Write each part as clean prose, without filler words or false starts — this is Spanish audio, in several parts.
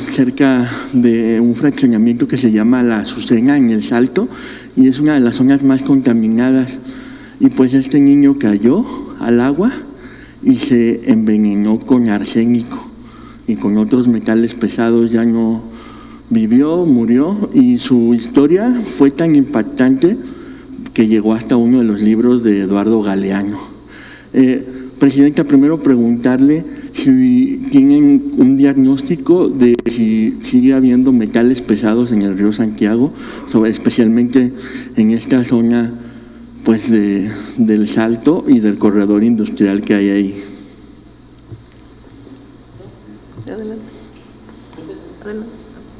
cerca de un fraccionamiento que se llama La Azucena en El Salto, y es una de las zonas más contaminadas. Y pues este niño cayó al agua y se envenenó con arsénico y con otros metales pesados, ya no vivió, murió, y su historia fue tan impactante que llegó hasta uno de los libros de Eduardo Galeano. Presidenta, primero preguntarle si tienen un diagnóstico de si sigue habiendo metales pesados en el río Santiago, especialmente en esta zona pues del Salto y del corredor industrial que hay ahí. Adelante. Adelante.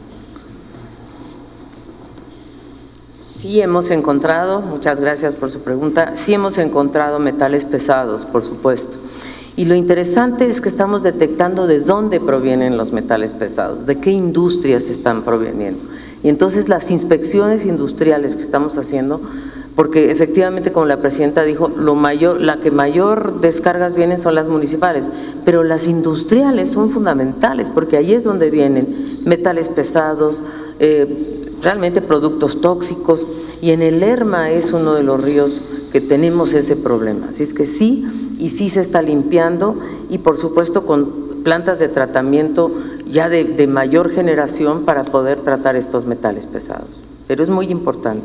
Sí hemos encontrado, muchas gracias por su pregunta, sí hemos encontrado metales pesados, por supuesto. Y lo interesante es que estamos detectando de dónde provienen los metales pesados, de qué industrias están proveniendo. Y entonces las inspecciones industriales que estamos haciendo, porque efectivamente, como la presidenta dijo, la que mayor descargas vienen son las municipales, pero las industriales son fundamentales, porque ahí es donde vienen metales pesados, realmente productos tóxicos, y en el Lerma es uno de los ríos que tenemos ese problema. Así es que sí, y sí se está limpiando, y por supuesto con plantas de tratamiento ya de mayor generación para poder tratar estos metales pesados, pero es muy importante.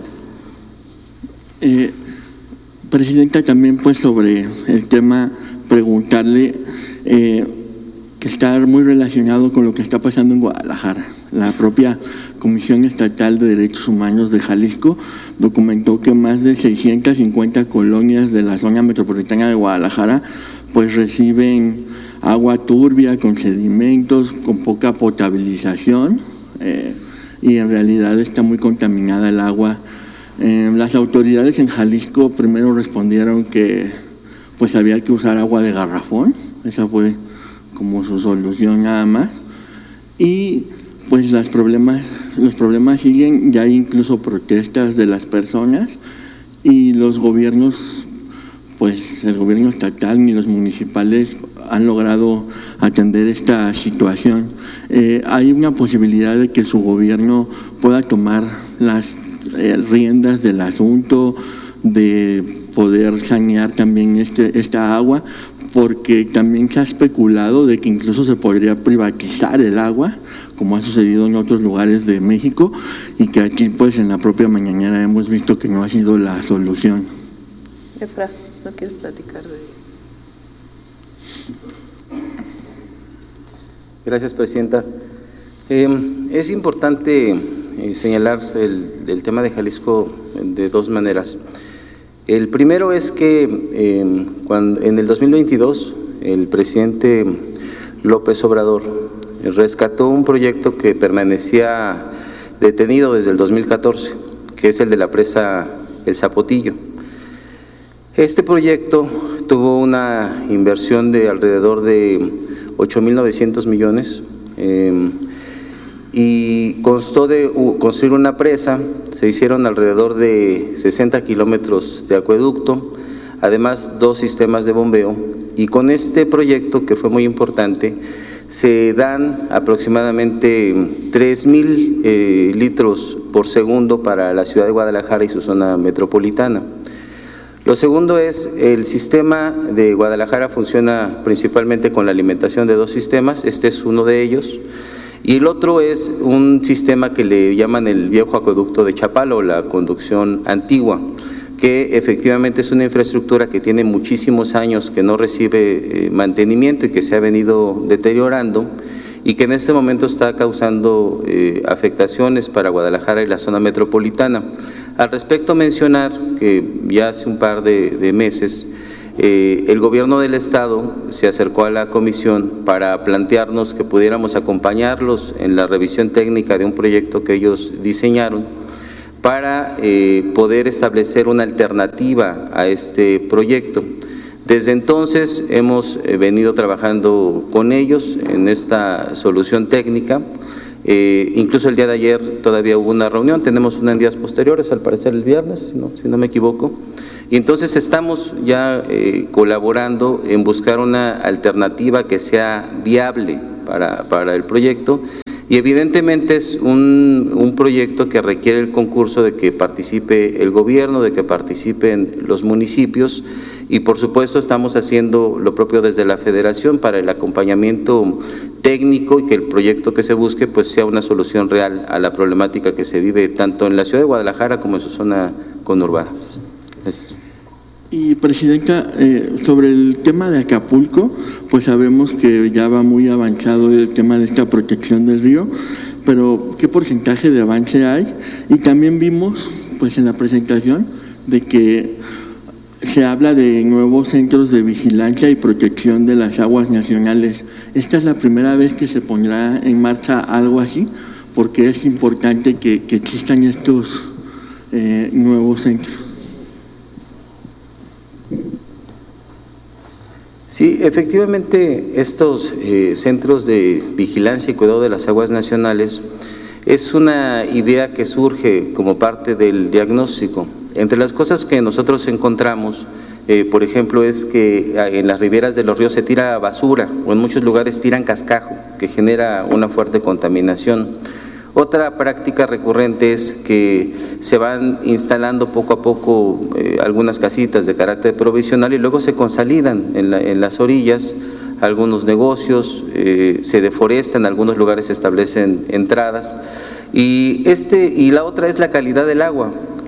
Presidenta, también pues sobre el tema, preguntarle que está muy relacionado con lo que está pasando en Guadalajara. La propia Comisión Estatal de Derechos Humanos de Jalisco documentó que más de 650 colonias de la zona metropolitana de Guadalajara pues reciben agua turbia, con sedimentos, con poca potabilización, y en realidad está muy contaminada el agua. Las autoridades en Jalisco primero respondieron que pues había que usar agua de garrafón, esa fue como su solución nada más, y pues los problemas siguen, ya hay incluso protestas de las personas, y los gobiernos, pues el gobierno estatal ni los municipales han logrado atender esta situación. Hay una posibilidad de que su gobierno pueda tomar las riendas del asunto, de poder sanear también esta agua, porque también se ha especulado de que incluso se podría privatizar el agua, como ha sucedido en otros lugares de México, y que aquí pues en la propia mañanera hemos visto que no ha sido la solución. Efra, ¿no quieres platicar de ello? Gracias, presidenta. Es importante señalar el tema de Jalisco de dos maneras. El primero es que cuando en el 2022 el presidente López Obrador rescató un proyecto que permanecía detenido desde el 2014, que es el de la presa El Zapotillo. Este proyecto tuvo una inversión de alrededor de 8,900 millones y constó de construir una presa. Se hicieron alrededor de 60 kilómetros de acueducto, además 2 sistemas de bombeo, y con este proyecto, que fue muy importante, se dan aproximadamente 3,000 litros por segundo para la ciudad de Guadalajara y su zona metropolitana. Lo segundo es, el sistema de Guadalajara funciona principalmente con la alimentación de 2 sistemas, este es uno de ellos, y el otro es un sistema que le llaman el viejo acueducto de Chapala o la conducción antigua, que efectivamente es una infraestructura que tiene muchísimos años que no recibe mantenimiento y que se ha venido deteriorando, y que en este momento está causando afectaciones para Guadalajara y la zona metropolitana. Al respecto, mencionar que ya hace un par de meses el gobierno del estado se acercó a la comisión para plantearnos que pudiéramos acompañarlos en la revisión técnica de un proyecto que ellos diseñaron para poder establecer una alternativa a este proyecto. Desde entonces hemos venido trabajando con ellos en esta solución técnica. Incluso el día de ayer todavía hubo una reunión, tenemos una en días posteriores, al parecer el viernes, si no me equivoco, y entonces estamos ya colaborando en buscar una alternativa que sea viable para el proyecto Y evidentemente es un proyecto que requiere el concurso de que participe el gobierno, de que participen los municipios, y por supuesto estamos haciendo lo propio desde la Federación para el acompañamiento técnico y que el proyecto que se busque pues sea una solución real a la problemática que se vive tanto en la ciudad de Guadalajara como en su zona conurbada. Gracias. Y Presidenta, sobre el tema de Acapulco, pues sabemos que ya va muy avanzado el tema de esta protección del río, pero ¿qué porcentaje de avance hay? Y también vimos, pues en la presentación, de que se habla de nuevos centros de vigilancia y protección de las aguas nacionales. ¿Esta es la primera vez que se pondrá en marcha algo así? Porque es importante que existan estos nuevos centros. Sí, efectivamente estos centros de vigilancia y cuidado de las aguas nacionales es una idea que surge como parte del diagnóstico. Entre las cosas que nosotros encontramos, por ejemplo, es que en las riberas de los ríos se tira basura o en muchos lugares tiran cascajo, que genera una fuerte contaminación. Otra práctica recurrente es que se van instalando poco a poco algunas casitas de carácter provisional y luego se consolidan en las orillas algunos negocios, se deforestan, en algunos lugares se establecen entradas y la otra es la calidad del agua,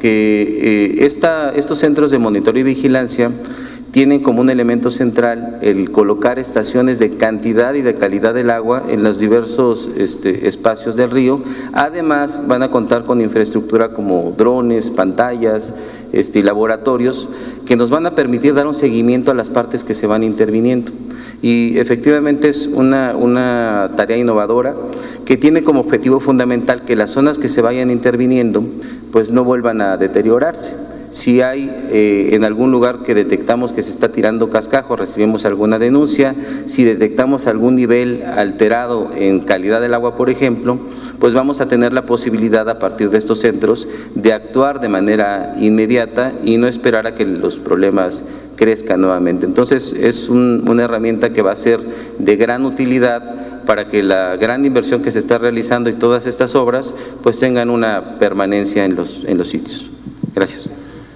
que estos centros de monitoreo y vigilancia tienen como un elemento central el colocar estaciones de cantidad y de calidad del agua en los diversos espacios del río. Además, van a contar con infraestructura como drones, pantallas y laboratorios que nos van a permitir dar un seguimiento a las partes que se van interviniendo. Y efectivamente es una tarea innovadora que tiene como objetivo fundamental que las zonas que se vayan interviniendo pues no vuelvan a deteriorarse. Si hay en algún lugar que detectamos que se está tirando cascajo, recibimos alguna denuncia. Si detectamos algún nivel alterado en calidad del agua, por ejemplo, pues vamos a tener la posibilidad a partir de estos centros de actuar de manera inmediata y no esperar a que los problemas crezcan nuevamente. Entonces es una herramienta que va a ser de gran utilidad para que la gran inversión que se está realizando y todas estas obras pues tengan una permanencia en los sitios. Gracias.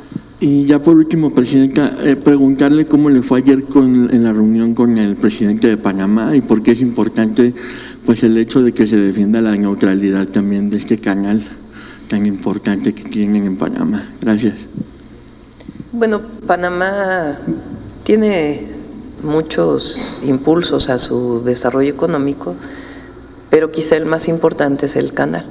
Y ya por último, Presidenta, preguntarle cómo le fue ayer en la reunión con el presidente de Panamá y por qué es importante pues el hecho de que se defienda la neutralidad también de este canal tan importante que tienen en Panamá. Gracias. Bueno, Panamá tiene muchos impulsos a su desarrollo económico, pero quizá el más importante es el canal.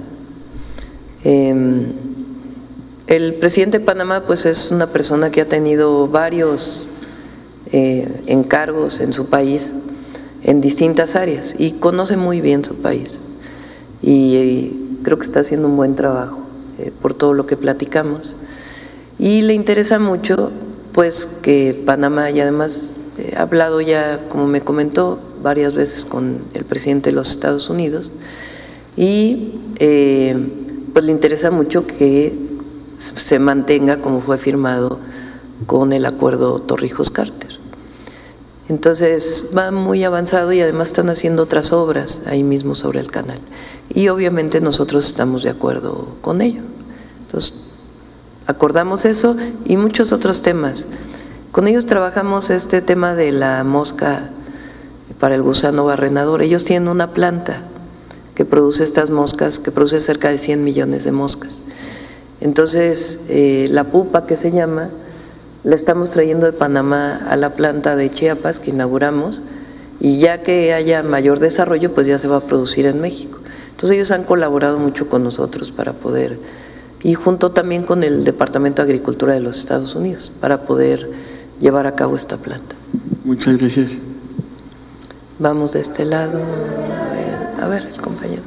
El presidente de Panamá pues es una persona que ha tenido varios encargos en su país en distintas áreas y conoce muy bien su país y creo que está haciendo un buen trabajo por todo lo que platicamos y le interesa mucho pues que Panamá, y además he hablado ya, como me comentó, varias veces con el presidente de los Estados Unidos y pues le interesa mucho que se mantenga como fue firmado con el acuerdo Torrijos-Carter. Entonces va muy avanzado y además están haciendo otras obras ahí mismo sobre el canal. Y obviamente nosotros estamos de acuerdo con ello. Entonces acordamos eso y muchos otros temas. Con ellos trabajamos este tema de la mosca para el gusano barrenador. Ellos tienen una planta que produce estas moscas, que produce cerca de 100 millones de moscas. Entonces, la pupa que se llama, la estamos trayendo de Panamá a la planta de Chiapas que inauguramos y ya que haya mayor desarrollo, pues ya se va a producir en México. Entonces ellos han colaborado mucho con nosotros para poder, y junto también con el Departamento de Agricultura de los Estados Unidos, para poder llevar a cabo esta planta. Muchas gracias. Vamos de este lado, a ver, compañero.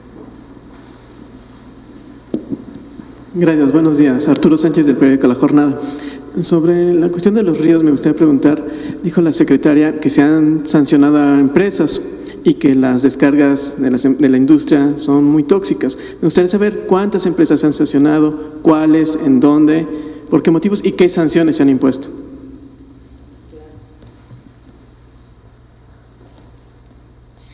Gracias, buenos días. Arturo Sánchez del periódico La Jornada. Sobre la cuestión de los ríos me gustaría preguntar, dijo la secretaria que se han sancionado a empresas y que las descargas de la industria son muy tóxicas. Me gustaría saber cuántas empresas se han sancionado, cuáles, en dónde, por qué motivos y qué sanciones se han impuesto.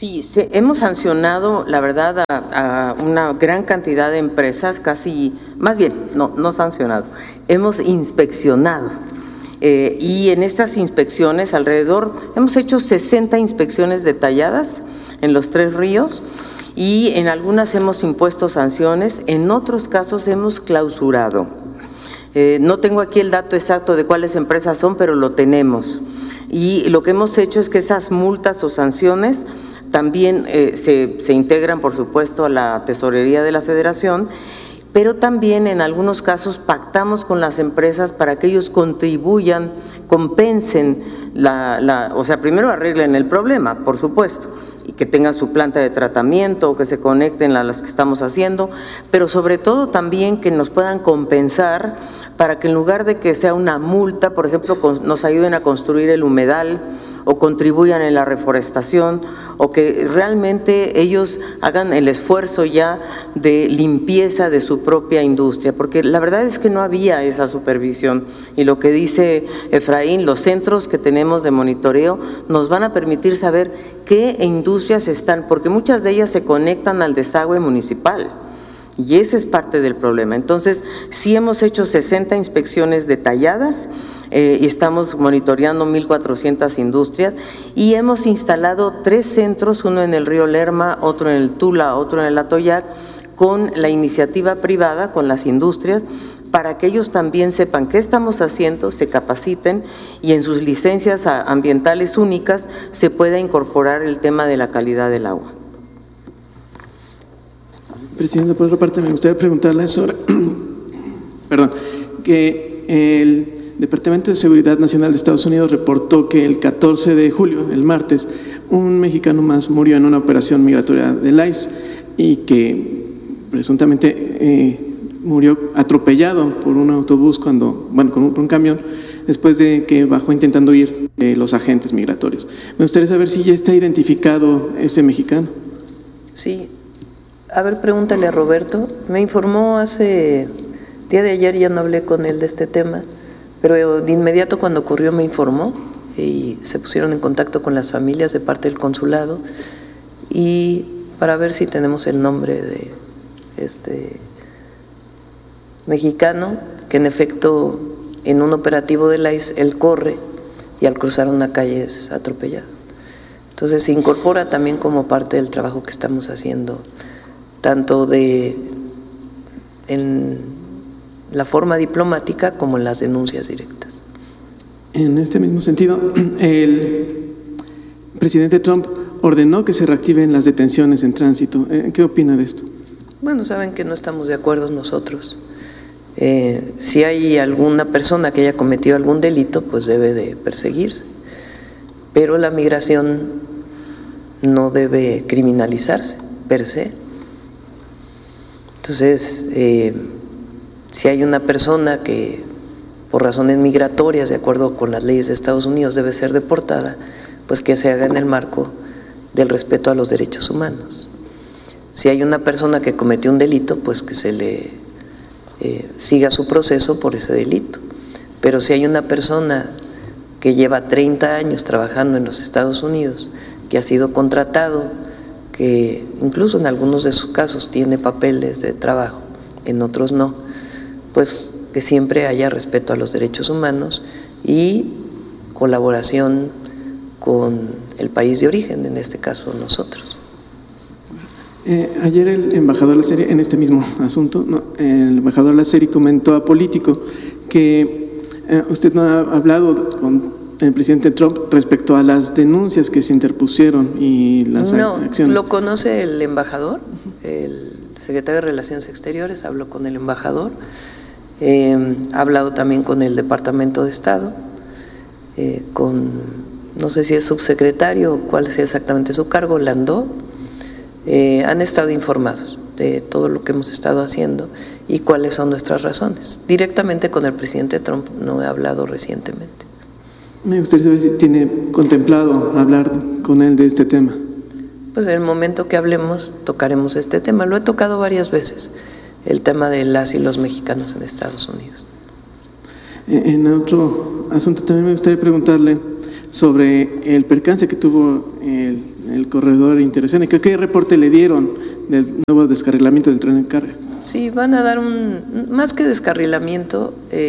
Sí, hemos sancionado, la verdad, a una gran cantidad de empresas, no sancionado, hemos inspeccionado. Y en estas inspecciones hemos hecho 60 inspecciones detalladas en los 3 ríos y en algunas hemos impuesto sanciones, en otros casos hemos clausurado. No tengo aquí el dato exacto de cuáles empresas son, pero lo tenemos. Y lo que hemos hecho es que esas multas o sanciones también se integran, por supuesto, a la tesorería de la Federación, pero también en algunos casos pactamos con las empresas para que ellos contribuyan, compensen, primero arreglen el problema, por supuesto, y que tengan su planta de tratamiento o que se conecten a las que estamos haciendo, pero sobre todo también que nos puedan compensar para que en lugar de que sea una multa, por ejemplo, nos ayuden a construir el humedal o contribuyan en la reforestación o que realmente ellos hagan el esfuerzo ya de limpieza de su propia industria, porque la verdad es que no había esa supervisión y lo que dice Efraín, los centros que tenemos de monitoreo nos van a permitir saber qué industrias están, porque muchas de ellas se conectan al desagüe municipal. Y ese es parte del problema. Entonces, sí hemos hecho 60 inspecciones detalladas y estamos monitoreando 1,400 industrias y hemos instalado 3 centros, uno en el río Lerma, otro en el Tula, otro en el Atoyac, con la iniciativa privada, con las industrias, para que ellos también sepan qué estamos haciendo, se capaciten y en sus licencias ambientales únicas se pueda incorporar el tema de la calidad del agua. Presidente, por otra parte, me gustaría preguntarle sobre que el Departamento de Seguridad Nacional de Estados Unidos reportó que el 14 de julio, el martes, un mexicano más murió en una operación migratoria del ICE y que presuntamente murió atropellado por un autobús por un camión, después de que bajó intentando huir de los agentes migratorios. Me gustaría saber si ya está identificado ese mexicano. Sí. A ver, pregúntale a Roberto. Me informó día de ayer, ya no hablé con él de este tema, pero de inmediato cuando ocurrió me informó y se pusieron en contacto con las familias de parte del consulado y para ver si tenemos el nombre de este mexicano, que en efecto en un operativo del ICE él corre y al cruzar una calle es atropellado. Entonces se incorpora también como parte del trabajo que estamos haciendo, tanto en la forma diplomática como en las denuncias directas. En este mismo sentido, el presidente Trump ordenó que se reactiven las detenciones en tránsito. ¿Qué opina de esto? Bueno, saben que no estamos de acuerdo nosotros. Si hay alguna persona que haya cometido algún delito, pues debe de perseguirse. Pero la migración no debe criminalizarse per se. Entonces, si hay una persona que por razones migratorias, de acuerdo con las leyes de Estados Unidos, debe ser deportada, pues que se haga en el marco del respeto a los derechos humanos. Si hay una persona que cometió un delito, pues que se le siga su proceso por ese delito. Pero si hay una persona que lleva 30 años trabajando en los Estados Unidos, que ha sido contratado, que incluso en algunos de sus casos tiene papeles de trabajo, en otros no, pues que siempre haya respeto a los derechos humanos y colaboración con el país de origen, en este caso nosotros. Ayer el embajador Laceri, en este mismo asunto, el embajador Laceri comentó a Político que usted no ha hablado con el presidente Trump respecto a las denuncias que se interpusieron y las acciones. No, lo conoce el embajador, el secretario de Relaciones Exteriores habló con el embajador, ha hablado también con el Departamento de Estado, no sé si es subsecretario o cuál es exactamente su cargo, Landó. Han estado informados de todo lo que hemos estado haciendo y cuáles son nuestras razones. Directamente con el presidente Trump no he hablado recientemente. Me gustaría saber si tiene contemplado hablar con él de este tema. Pues en el momento que hablemos tocaremos este tema. Lo he tocado varias veces, el tema de las y los mexicanos en Estados Unidos. En otro asunto también me gustaría preguntarle sobre el percance que tuvo el corredor interoceánico. ¿Qué reporte le dieron del nuevo descarrilamiento del tren de carga? Sí, van a dar más que descarrilamiento,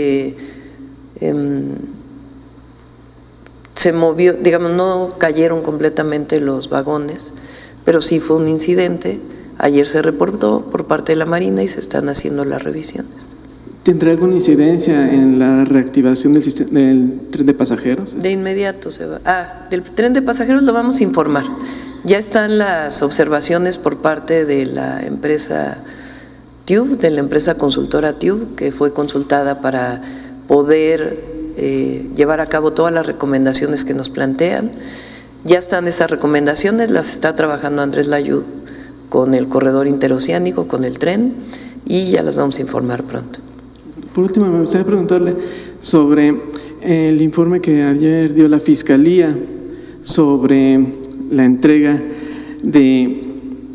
se movió, digamos, no cayeron completamente los vagones, pero sí fue un incidente. Ayer se reportó por parte de la Marina y se están haciendo las revisiones. ¿Tendrá alguna incidencia en la reactivación del tren de pasajeros? De inmediato se va. Del tren de pasajeros lo vamos a informar. Ya están las observaciones por parte de la empresa TÜV, de la empresa consultora TÜV, que fue consultada para poder llevar a cabo todas las recomendaciones que nos plantean. Ya están esas recomendaciones, las está trabajando Andrés Layud con el corredor interoceánico, con el tren, y ya las vamos a informar pronto. Por último, me gustaría preguntarle sobre el informe que ayer dio la Fiscalía sobre la entrega de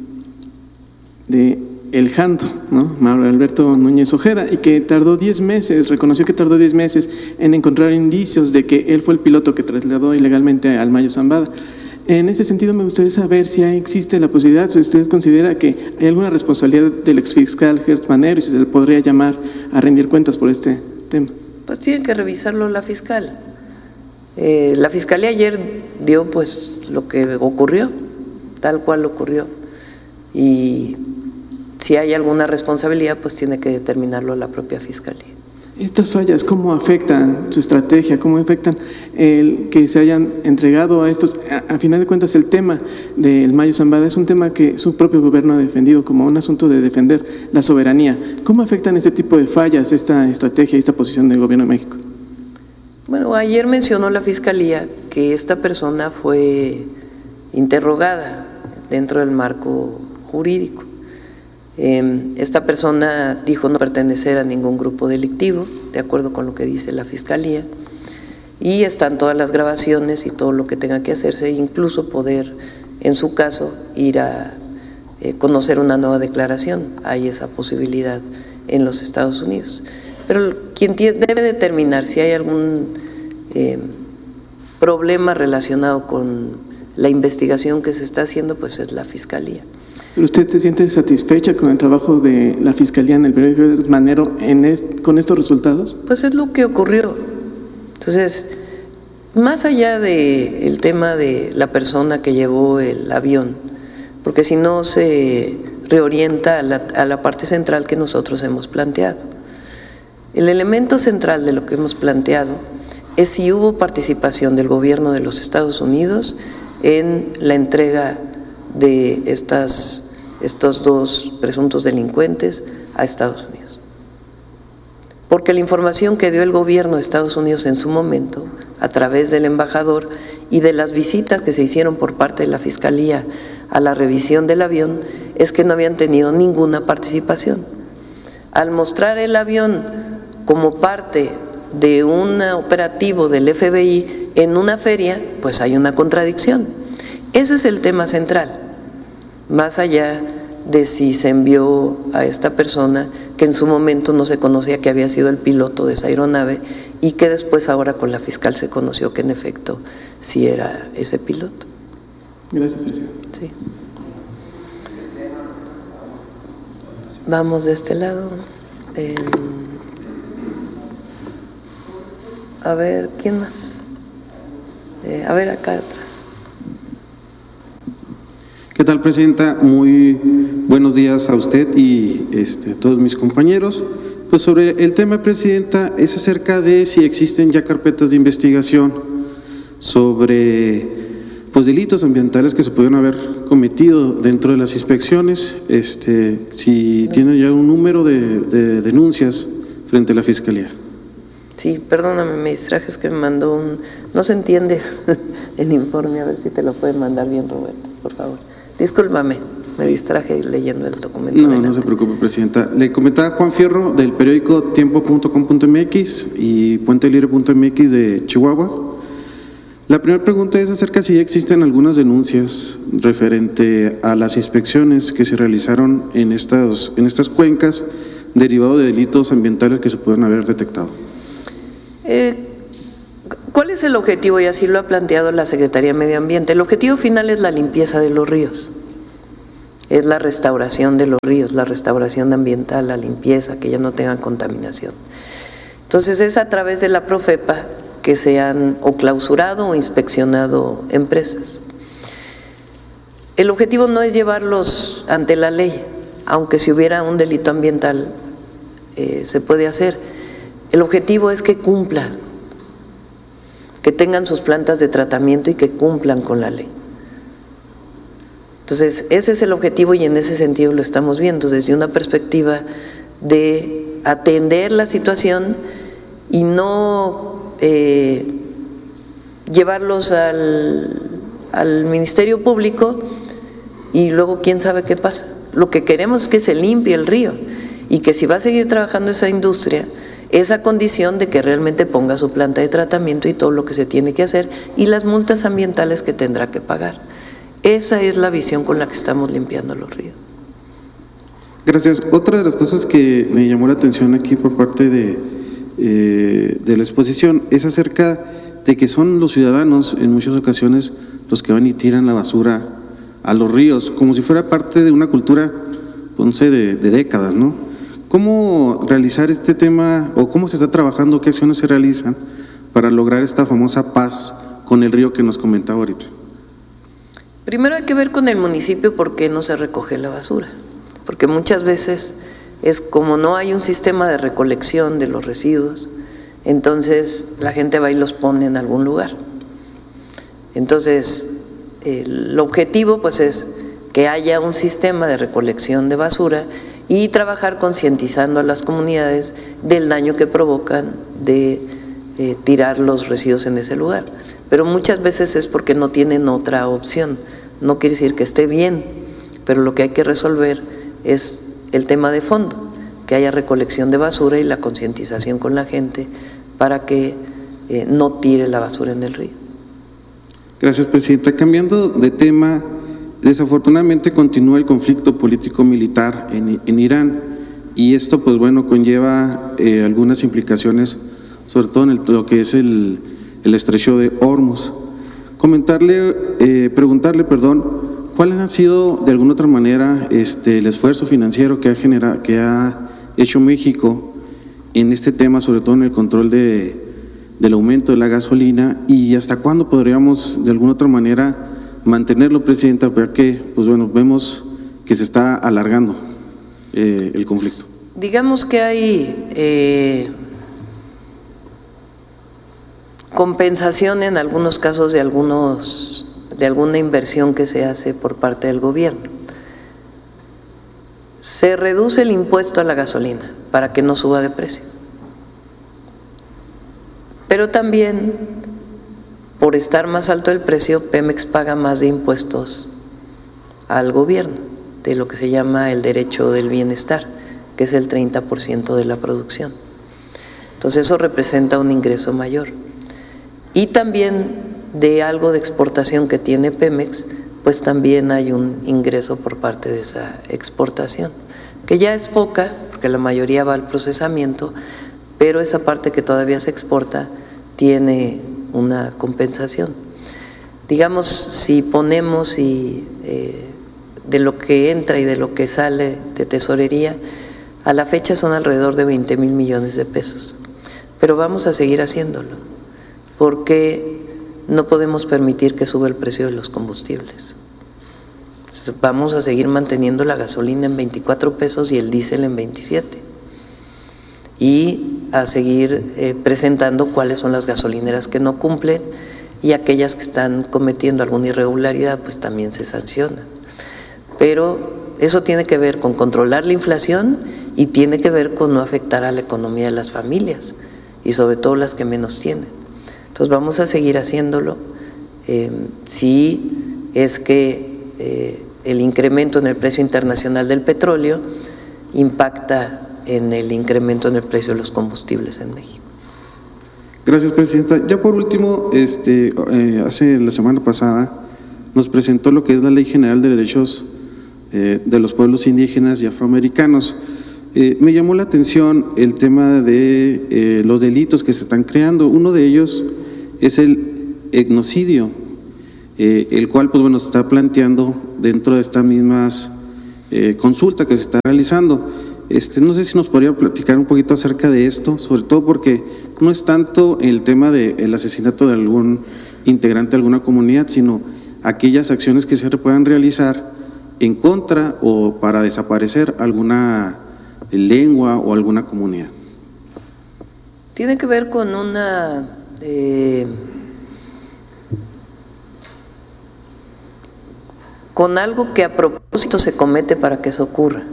El Jando, ¿no? Mauro Alberto Núñez Ojeda, y que tardó 10 meses, reconoció que tardó 10 meses en encontrar indicios de que él fue el piloto que trasladó ilegalmente al Mayo Zambada. En ese sentido, me gustaría saber si existe la posibilidad, si usted considera que hay alguna responsabilidad del exfiscal Gertz Manero y si se le podría llamar a rendir cuentas por este tema. Pues tiene que revisarlo la fiscal. La Fiscalía ayer dio pues lo que ocurrió, tal cual ocurrió, y si hay alguna responsabilidad, pues tiene que determinarlo la propia Fiscalía. ¿Estas fallas cómo afectan su estrategia? ¿Cómo afectan el que se hayan entregado a estos? A final de cuentas, el tema del Mayo Zambada es un tema que su propio gobierno ha defendido como un asunto de defender la soberanía. ¿Cómo afectan este tipo de fallas, esta estrategia y esta posición del gobierno de México? Bueno, ayer mencionó la Fiscalía que esta persona fue interrogada dentro del marco jurídico. Esta persona dijo no pertenecer a ningún grupo delictivo, de acuerdo con lo que dice la Fiscalía, y están todas las grabaciones y todo lo que tenga que hacerse, incluso poder, en su caso, ir a conocer una nueva declaración. Hay esa posibilidad en los Estados Unidos. Pero quien debe determinar si hay algún problema relacionado con la investigación que se está haciendo, pues es la Fiscalía. ¿Usted se siente satisfecha con el trabajo de la Fiscalía en el periódico Gertz Manero con estos resultados? Pues es lo que ocurrió. Entonces, más allá del tema de la persona que llevó el avión, porque si no se reorienta a la parte central que nosotros hemos planteado. El elemento central de lo que hemos planteado es si hubo participación del gobierno de los Estados Unidos en la entrega de estos dos presuntos delincuentes a Estados Unidos. Porque la información que dio el gobierno de Estados Unidos en su momento, a través del embajador y de las visitas que se hicieron por parte de la Fiscalía a la revisión del avión, es que no habían tenido ninguna participación. Al mostrar el avión como parte de un operativo del FBI en una feria, pues hay una contradicción. Ese es el tema central, más allá de si se envió a esta persona que en su momento no se conocía que había sido el piloto de esa aeronave y que después ahora con la fiscal se conoció que en efecto sí era ese piloto. Gracias, presidente. Sí. Vamos de este lado. A ver, ¿quién más? A ver, acá atrás. ¿Qué tal, presidenta? Muy buenos días a usted y a todos mis compañeros. Pues sobre el tema, presidenta, es acerca de si existen ya carpetas de investigación sobre delitos ambientales que se pudieron haber cometido dentro de las inspecciones, si tienen ya un número de denuncias frente a la Fiscalía. Sí, perdóname, me distraje, es que me mandó no se entiende el informe, a ver si te lo puede mandar bien, Roberto, por favor. Discúlpame, me distraje leyendo el documento. No se preocupe, presidenta. Le comentaba Juan Fierro del periódico tiempo.com.mx y puentelibre.mx de Chihuahua. La primera pregunta es acerca si existen algunas denuncias referente a las inspecciones que se realizaron en estas cuencas derivado de delitos ambientales que se pueden haber detectado. ¿Cuál es el objetivo? Y así lo ha planteado la Secretaría de Medio Ambiente. El objetivo final es la limpieza de los ríos, es la restauración de los ríos, la restauración ambiental, la limpieza, que ya no tengan contaminación. Entonces es a través de la Profepa que se han o clausurado o inspeccionado empresas. El objetivo no es llevarlos ante la ley, aunque si hubiera un delito ambiental se puede hacer. El objetivo es que cumplan, que tengan sus plantas de tratamiento y que cumplan con la ley. Entonces, ese es el objetivo y en ese sentido lo estamos viendo, desde una perspectiva de atender la situación y no llevarlos al Ministerio Público y luego quién sabe qué pasa. Lo que queremos es que se limpie el río y que si va a seguir trabajando esa industria, esa condición de que realmente ponga su planta de tratamiento y todo lo que se tiene que hacer y las multas ambientales que tendrá que pagar. Esa es la visión con la que estamos limpiando los ríos. Gracias. Otra de las cosas que me llamó la atención aquí por parte de la exposición es acerca de que son los ciudadanos en muchas ocasiones los que van y tiran la basura a los ríos, como si fuera parte de una cultura, no sé, de décadas, ¿no? ¿Cómo realizar este tema o cómo se está trabajando, qué acciones se realizan para lograr esta famosa paz con el río que nos comentaba ahorita? Primero hay que ver con el municipio por qué no se recoge la basura, porque muchas veces es como no hay un sistema de recolección de los residuos, entonces la gente va y los pone en algún lugar. Entonces, el objetivo pues es que haya un sistema de recolección de basura y trabajar concientizando a las comunidades del daño que provocan de tirar los residuos en ese lugar. Pero muchas veces es porque no tienen otra opción. No quiere decir que esté bien, pero lo que hay que resolver es el tema de fondo, que haya recolección de basura y la concientización con la gente para que no tire la basura en el río. Gracias, Presidenta. Cambiando de tema, desafortunadamente continúa el conflicto político-militar en Irán y esto pues bueno conlleva algunas implicaciones, sobre todo en lo que es el estrecho de Hormuz. Preguntarle, ¿cuáles han sido de alguna otra manera el esfuerzo financiero que ha hecho México en este tema, sobre todo en el control del aumento de la gasolina y hasta cuándo podríamos de alguna otra manera mantenerlo, Presidenta, porque pues bueno, vemos que se está alargando el conflicto? Digamos que hay compensación en algunos casos de alguna inversión que se hace por parte del gobierno. Se reduce el impuesto a la gasolina para que no suba de precio, pero también por estar más alto el precio, Pemex paga más de impuestos al gobierno, de lo que se llama el derecho del bienestar, que es el 30% de la producción. Entonces eso representa un ingreso mayor. Y también de algo de exportación que tiene Pemex, pues también hay un ingreso por parte de esa exportación, que ya es poca, porque la mayoría va al procesamiento, pero esa parte que todavía se exporta tiene una compensación. Digamos, si ponemos de lo que entra y de lo que sale de tesorería, a la fecha son alrededor de 20,000 millones de pesos, pero vamos a seguir haciéndolo, porque no podemos permitir que suba el precio de los combustibles. Vamos a seguir manteniendo la gasolina en 24 pesos y el diésel en 27. Y a seguir presentando cuáles son las gasolineras que no cumplen y aquellas que están cometiendo alguna irregularidad, pues también se sancionan. Pero eso tiene que ver con controlar la inflación y tiene que ver con no afectar a la economía de las familias y sobre todo las que menos tienen. Entonces vamos a seguir haciéndolo. Si es que el incremento en el precio internacional del petróleo impacta en el incremento en el precio de los combustibles en México. Gracias, Presidenta. Ya por último, hace la semana pasada nos presentó lo que es la Ley General de Derechos de los Pueblos Indígenas y Afroamericanos. Me llamó la atención el tema de los delitos que se están creando. Uno de ellos es el etnocidio, el cual pues bueno se está planteando dentro de esta misma consulta que se está realizando. No sé si nos podría platicar un poquito acerca de esto, sobre todo porque no es tanto el tema del asesinato de algún integrante de alguna comunidad, sino aquellas acciones que se puedan realizar en contra o para desaparecer alguna lengua o alguna comunidad. Tiene que ver con con algo que a propósito se comete para que eso ocurra.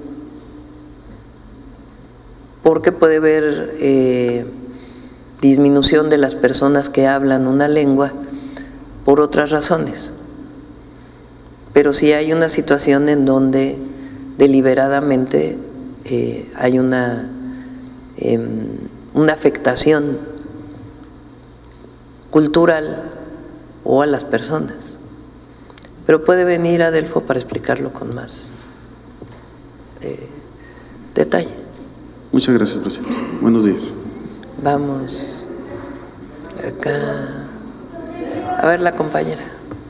Porque puede haber disminución de las personas que hablan una lengua por otras razones. Pero sí hay una situación en donde deliberadamente hay una afectación cultural o a las personas. Pero puede venir Adelfo para explicarlo con más detalle. Muchas gracias, presidente. Buenos días. Vamos acá. A ver, la compañera.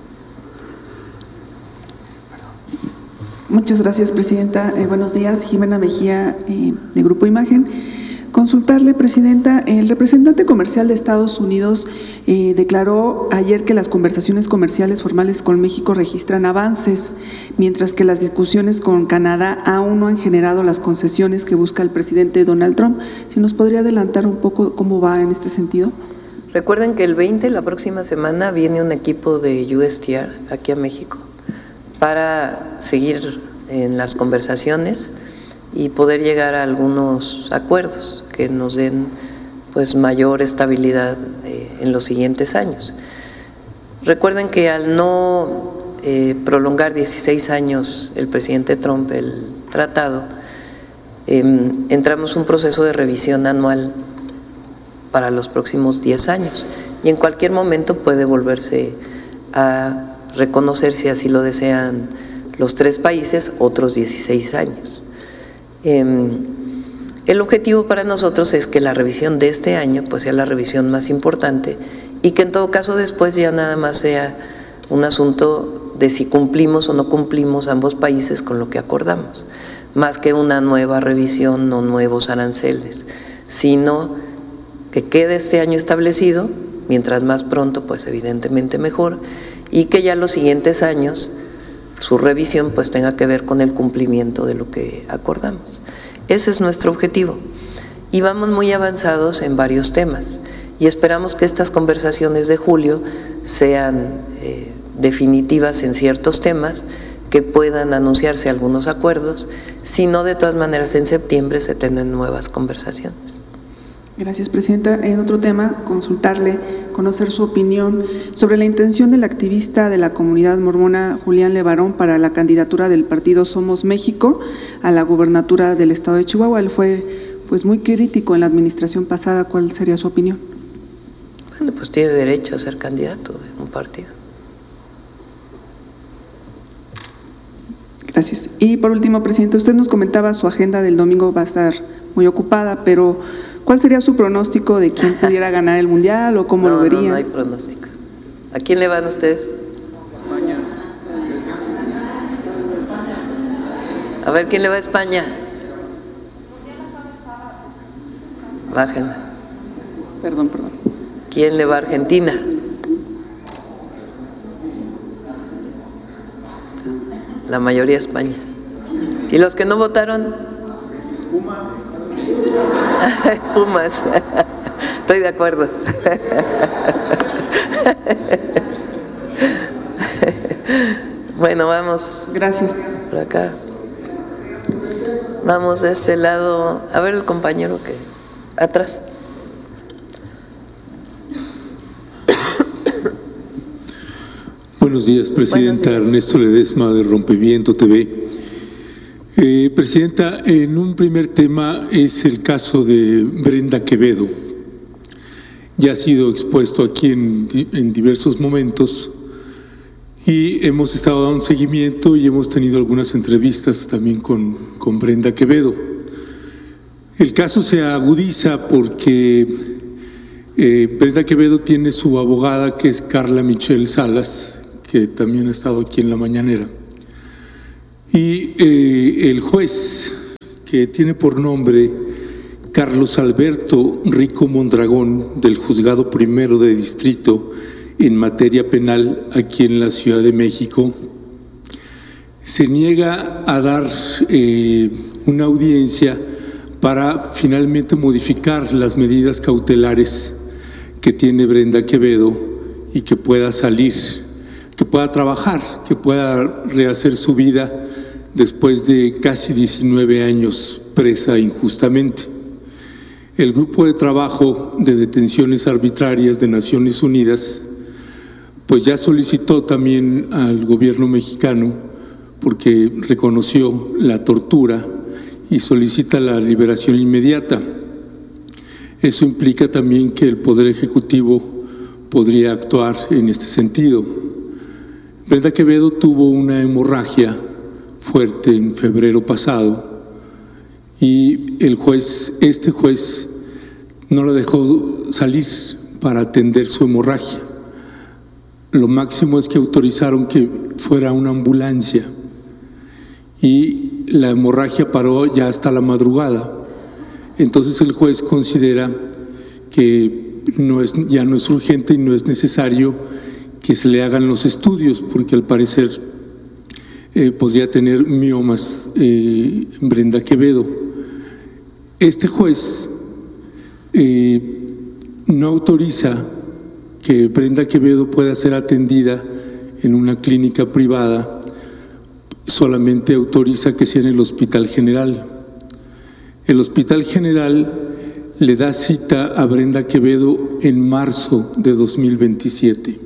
Muchas gracias, presidenta. Buenos días, Jimena Mejía, de Grupo Imagen. Consultarle, presidenta, el representante comercial de Estados Unidos declaró ayer que las conversaciones comerciales formales con México registran avances, mientras que las discusiones con Canadá aún no han generado las concesiones que busca el presidente Donald Trump. Si nos podría adelantar un poco cómo va en este sentido. Recuerden que el 20, la próxima semana, viene un equipo de USTR aquí a México para seguir en las conversaciones y poder llegar a algunos acuerdos que nos den pues mayor estabilidad en los siguientes años. Recuerden que al no prolongar 16 años el presidente Trump el tratado, entramos en un proceso de revisión anual para los próximos 10 años y en cualquier momento puede volverse a reconocer, si así lo desean los tres países, otros 16 años. El objetivo para nosotros es que la revisión de este año pues sea la revisión más importante y que en todo caso después ya nada más sea un asunto de si cumplimos o no cumplimos ambos países con lo que acordamos, más que una nueva revisión o nuevos aranceles, sino que quede este año establecido, mientras más pronto pues evidentemente mejor, y que ya los siguientes años su revisión pues tenga que ver con el cumplimiento de lo que acordamos. Ese es nuestro objetivo y vamos muy avanzados en varios temas y esperamos que estas conversaciones de julio sean definitivas en ciertos temas, que puedan anunciarse algunos acuerdos, si no de todas maneras en septiembre se tienen nuevas conversaciones. Gracias, presidenta. En otro tema, consultarle, conocer su opinión sobre la intención del activista de la comunidad mormona Julián Levarón para la candidatura del partido Somos México a la gubernatura del estado de Chihuahua. Él fue pues muy crítico en la administración pasada. ¿Cuál sería su opinión? Bueno, pues tiene derecho a ser candidato de un partido. Gracias. Y por último, presidente, usted nos comentaba su agenda del domingo va a estar muy ocupada, pero ¿cuál sería su pronóstico de quién pudiera ganar el Mundial o cómo lo vería? No hay pronóstico. ¿A quién le van ustedes? España. A ver, ¿quién le va a España? Bájenla. Perdón. ¿Quién le va a Argentina? La mayoría España. ¿Y los que no votaron? Pumas. Estoy de acuerdo. Bueno, vamos. Gracias. Por acá. Vamos de ese lado. A ver el compañero que atrás. Buenos días, presidenta. Buenos días. Ernesto Ledesma de Rompeviento TV. Presidenta, en un primer tema es el caso de Brenda Quevedo. Ya ha sido expuesto aquí en diversos momentos y hemos estado dando un seguimiento y hemos tenido algunas entrevistas también con Brenda Quevedo. El caso se agudiza porque Brenda Quevedo tiene su abogada, que es Carla Michelle Salas, que también ha estado aquí en la mañanera. Y el juez, que tiene por nombre Carlos Alberto Rico Mondragón, del Juzgado Primero de Distrito en materia penal aquí en la Ciudad de México, se niega a dar una audiencia para finalmente modificar las medidas cautelares que tiene Brenda Quevedo y que pueda salir, que pueda trabajar, que pueda rehacer su vida después de casi 19 años presa injustamente. El Grupo de Trabajo de Detenciones Arbitrarias de Naciones Unidas pues ya solicitó también al gobierno mexicano, porque reconoció la tortura y solicita la liberación inmediata. Eso implica también que el Poder Ejecutivo podría actuar en este sentido. Brenda Quevedo tuvo una hemorragia fuerte en febrero pasado y este juez no la dejó salir para atender su hemorragia. Lo máximo es que autorizaron que fuera una ambulancia y la hemorragia paró ya hasta la madrugada. Entonces el juez considera que ya no es urgente y no es necesario que se le hagan los estudios, porque al parecer podría tener miomas Brenda Quevedo. Este juez no autoriza que Brenda Quevedo pueda ser atendida en una clínica privada, solamente autoriza que sea en el Hospital General. El Hospital General le da cita a Brenda Quevedo en marzo de 2027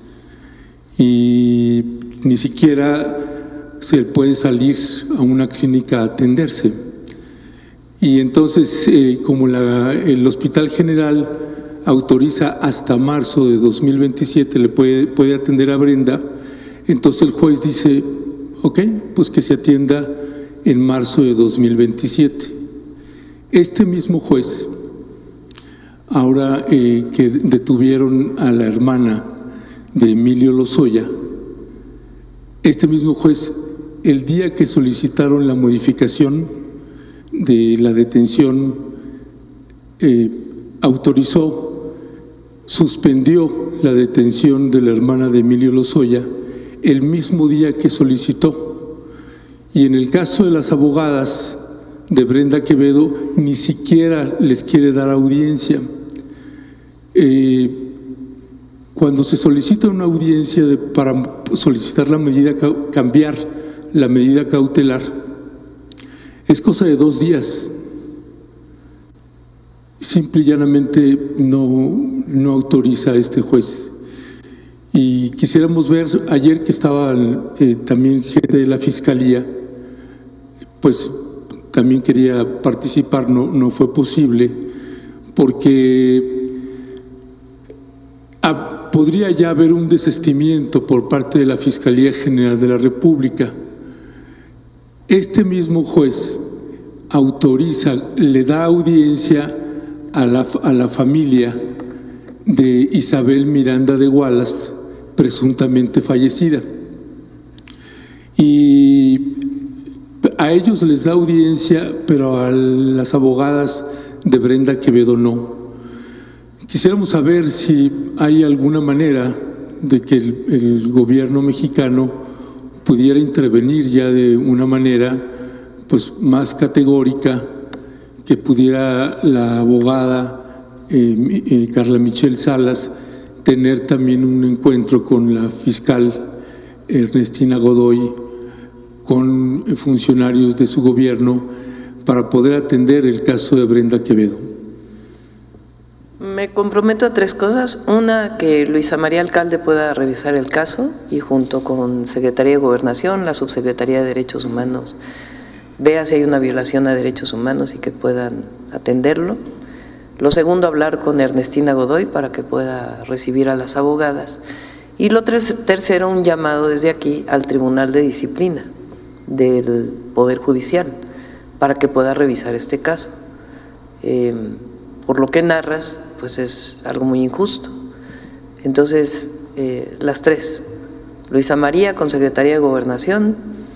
y ni siquiera se puede salir a una clínica a atenderse. Y entonces, como el Hospital General autoriza hasta marzo de 2027, le puede atender a Brenda, entonces el juez dice, ok, pues que se atienda en marzo de 2027. Este mismo juez, ahora que detuvieron a la hermana de Emilio Lozoya, este mismo juez, el día que solicitaron la modificación de la detención, suspendió la detención de la hermana de Emilio Lozoya el mismo día que solicitó. Y en el caso de las abogadas de Brenda Quevedo, ni siquiera les quiere dar audiencia. Cuando se solicita una audiencia para solicitar cambiar la medida cautelar, es cosa de 2 días. Simple y llanamente no autoriza a este juez. Y quisiéramos ver, ayer que estaba también gente de la Fiscalía, pues también quería participar, no fue posible, porque podría ya haber un desistimiento por parte de la Fiscalía General de la República. Este mismo juez le da audiencia a la familia de Isabel Miranda de Wallace, presuntamente fallecida, y a ellos les da audiencia, pero a las abogadas de Brenda Quevedo no. Quisiéramos saber si hay alguna manera de que el gobierno mexicano pudiera intervenir ya de una manera pues más categórica, que pudiera la abogada Carla Michelle Salas tener también un encuentro con la fiscal Ernestina Godoy, con funcionarios de su gobierno, para poder atender el caso de Brenda Quevedo. Me comprometo a 3 cosas. Una, que Luisa María Alcalde pueda revisar el caso y junto con Secretaría de Gobernación, la Subsecretaría de Derechos Humanos, vea si hay una violación a derechos humanos y que puedan atenderlo. Lo segundo, hablar con Ernestina Godoy para que pueda recibir a las abogadas. Y lo tercero, un llamado desde aquí al Tribunal de Disciplina del Poder Judicial para que pueda revisar este caso. Por lo que narras, pues es algo muy injusto. Entonces, las tres, Luisa María con Secretaría de Gobernación,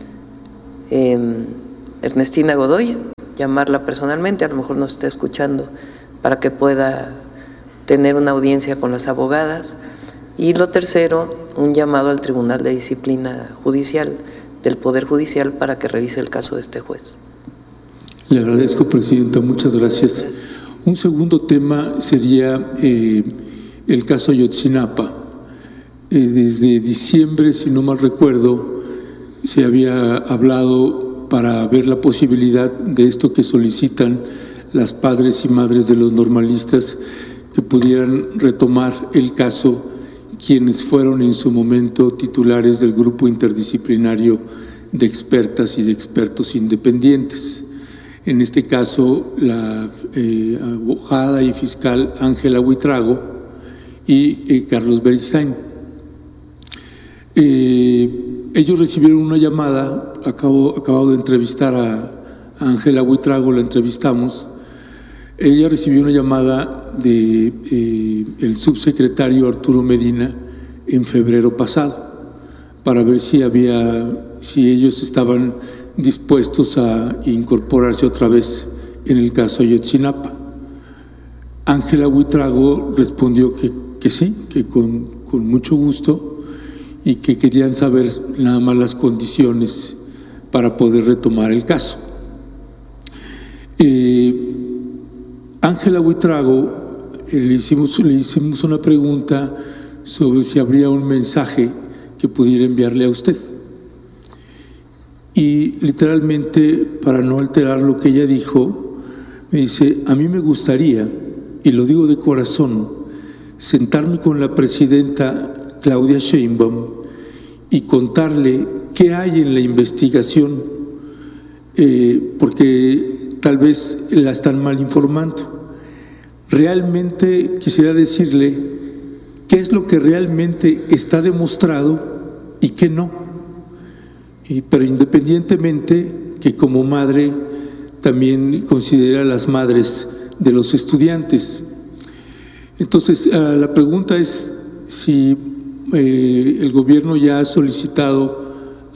Ernestina Godoy, llamarla personalmente, a lo mejor nos está escuchando, para que pueda tener una audiencia con las abogadas. Y lo tercero, un llamado al Tribunal de Disciplina Judicial del Poder Judicial para que revise el caso de este juez. Le agradezco, Presidenta, muchas gracias. Un segundo tema sería el caso Ayotzinapa. Desde diciembre, si no mal recuerdo, se había hablado para ver la posibilidad de esto que solicitan las padres y madres de los normalistas, que pudieran retomar el caso quienes fueron en su momento titulares del grupo interdisciplinario de expertas y de expertos independientes. En este caso, la abogada y fiscal Ángela Buitrago y Carlos Beristain. Ellos recibieron una llamada, acabo de entrevistar a Ángela Buitrago, la entrevistamos. Ella recibió una llamada de el subsecretario Arturo Medina en febrero pasado para ver si ellos estaban dispuestos a incorporarse otra vez en el caso Ayotzinapa. Ángela Buitrago respondió que sí, que con mucho gusto, y que querían saber nada más las condiciones para poder retomar el caso. Ángela Buitrago, le hicimos una pregunta sobre si habría un mensaje que pudiera enviarle a usted. Y literalmente, para no alterar lo que ella dijo, me dice: a mí me gustaría, y lo digo de corazón, sentarme con la presidenta Claudia Sheinbaum y contarle qué hay en la investigación, porque tal vez la están mal informando. Realmente quisiera decirle qué es lo que realmente está demostrado y qué no. Pero independientemente, que como madre también considera a las madres de los estudiantes. Entonces, la pregunta es si el gobierno ya ha solicitado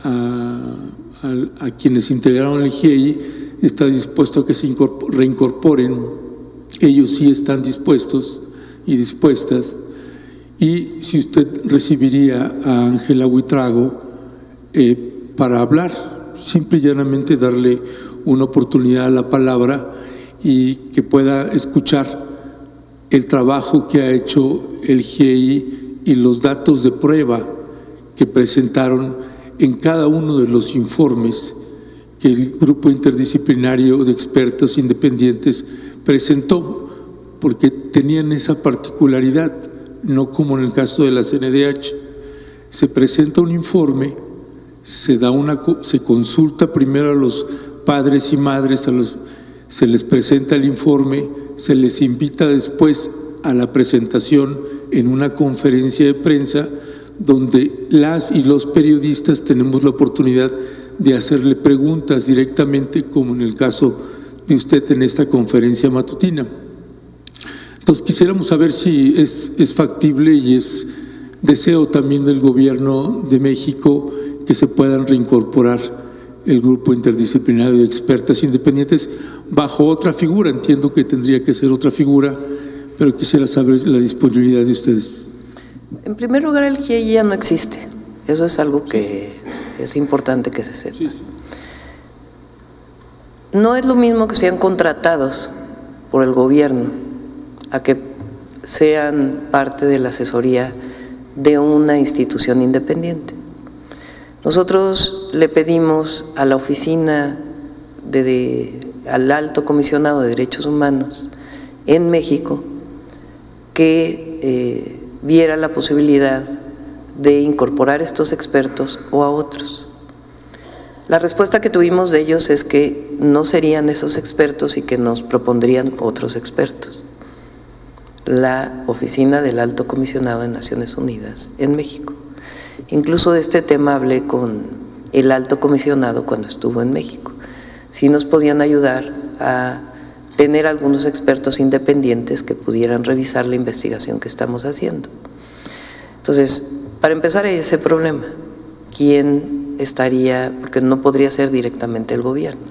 a quienes integraron el GIEI, está dispuesto a que se reincorporen. Ellos sí están dispuestos y dispuestas. Y si usted recibiría a Ángela Buitrago para hablar, simple y llanamente darle una oportunidad a la palabra y que pueda escuchar el trabajo que ha hecho el GIEI y los datos de prueba que presentaron en cada uno de los informes que el Grupo Interdisciplinario de Expertos Independientes presentó, porque tenían esa particularidad, no como en el caso de la CNDH. Se presenta un informe, se consulta primero a los padres y madres, se les presenta el informe, se les invita después a la presentación en una conferencia de prensa donde las y los periodistas tenemos la oportunidad de hacerle preguntas directamente, como en el caso de usted en esta conferencia matutina. Entonces quisiéramos saber si es factible y es deseo también del Gobierno de México que se puedan reincorporar el Grupo Interdisciplinario de Expertas Independientes bajo otra figura. Entiendo que tendría que ser otra figura, pero quisiera saber la disponibilidad de ustedes. En primer lugar, el GIEI ya no existe. Eso es algo que es importante que se sepa. Sí, sí. No es lo mismo que sean contratados por el gobierno a que sean parte de la asesoría de una institución independiente. Nosotros le pedimos a la oficina al Alto Comisionado de Derechos Humanos en México que viera la posibilidad de incorporar estos expertos o a otros. La respuesta que tuvimos de ellos es que no serían esos expertos y que nos propondrían otros expertos. La oficina del Alto Comisionado de Naciones Unidas en México. Incluso de este tema hablé con el Alto Comisionado cuando estuvo en México. Si nos podían ayudar a tener algunos expertos independientes que pudieran revisar la investigación que estamos haciendo. Entonces, para empezar hay ese problema, ¿quién estaría? Porque no podría ser directamente el gobierno,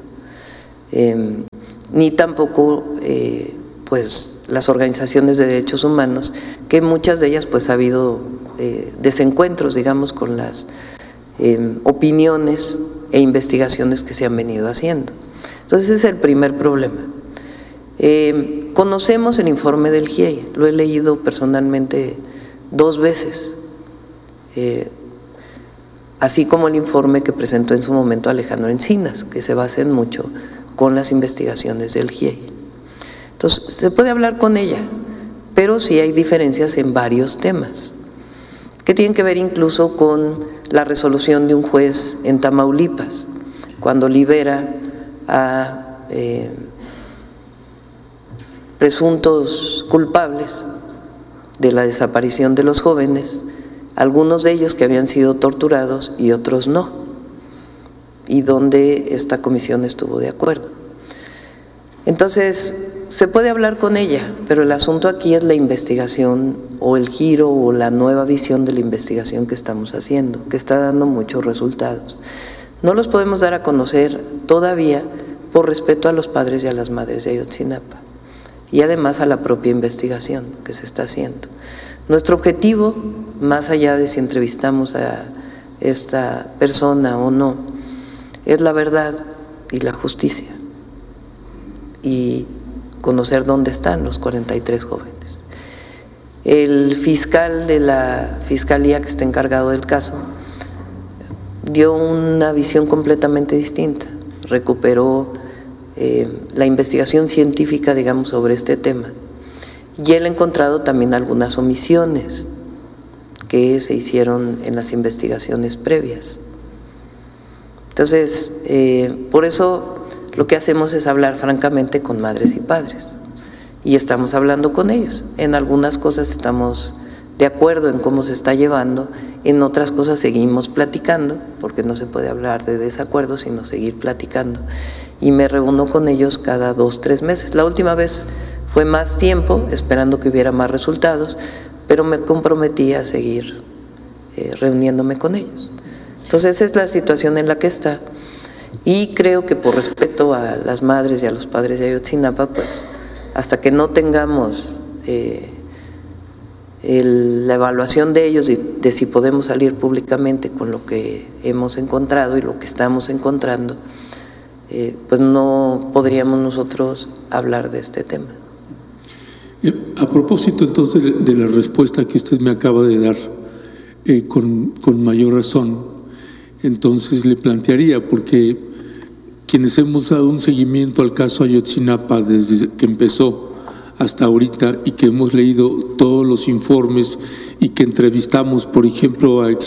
ni tampoco pues las organizaciones de derechos humanos, que muchas de ellas pues ha habido desencuentros, digamos, con las opiniones e investigaciones que se han venido haciendo. Entonces ese es el primer problema. Conocemos el informe del GIEI, lo he leído personalmente 2 veces, así como el informe que presentó en su momento Alejandro Encinas, que se basa en mucho con las investigaciones del GIEI. Entonces, se puede hablar con ella, pero sí hay diferencias en varios temas, que tienen que ver incluso con la resolución de un juez en Tamaulipas, cuando libera a presuntos culpables de la desaparición de los jóvenes, algunos de ellos que habían sido torturados y otros no, y donde esta comisión estuvo de acuerdo. Entonces, se puede hablar con ella, pero el asunto aquí es la investigación o el giro o la nueva visión de la investigación que estamos haciendo, que está dando muchos resultados. No los podemos dar a conocer todavía por respeto a los padres y a las madres de Ayotzinapa, y además a la propia investigación que se está haciendo. Nuestro objetivo, más allá de si entrevistamos a esta persona o no, es la verdad y la justicia, y conocer dónde están los 43 jóvenes. El fiscal de la fiscalía que está encargado del caso dio una visión completamente distinta, recuperó la investigación científica, digamos, sobre este tema, y él ha encontrado también algunas omisiones que se hicieron en las investigaciones previas. Entonces, por eso lo que hacemos es hablar francamente con madres y padres, y estamos hablando con ellos. En algunas cosas estamos de acuerdo en cómo se está llevando, en otras cosas seguimos platicando, porque no se puede hablar de desacuerdo, sino seguir platicando. Y me reúno con ellos cada 2 o 3 meses. La última vez fue más tiempo, esperando que hubiera más resultados, pero me comprometí a seguir reuniéndome con ellos. Entonces esa es la situación en la que está, y creo que por respeto a las madres y a los padres de Ayotzinapa, pues hasta que no tengamos la evaluación de ellos y de si podemos salir públicamente con lo que hemos encontrado y lo que estamos encontrando, pues no podríamos nosotros hablar de este tema. A propósito entonces de la respuesta que usted me acaba de dar, con mayor razón, entonces le plantearía, porque quienes hemos dado un seguimiento al caso Ayotzinapa desde que empezó hasta ahorita, y que hemos leído todos los informes y que entrevistamos, por ejemplo, al